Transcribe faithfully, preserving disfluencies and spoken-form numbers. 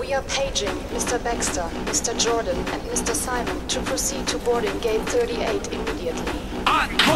We are paging Mister Baxter, Mister Jordan, and Mister Simon to proceed to boarding gate thirty-eight immediately.